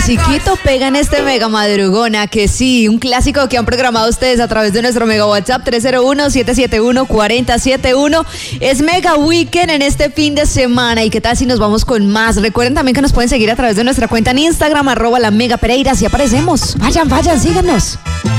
clasiquito pega en este mega madrugona, que sí, un clásico que han programado ustedes a través de nuestro mega WhatsApp 301-771-4071. Es Mega Weekend en este fin de semana. ¿Y qué tal si nos vamos con más? Recuerden también que nos pueden seguir a través de nuestra cuenta en Instagram, @la Mega Pereira. Así aparecemos. Vayan, síganos.